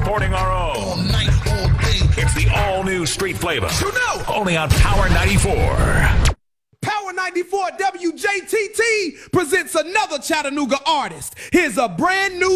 importing our own. All night, all day. It's the all-new Street Flavor. You know. Only on Power 94. Power 94 WJTT presents another Chattanooga artist. Here's a brand new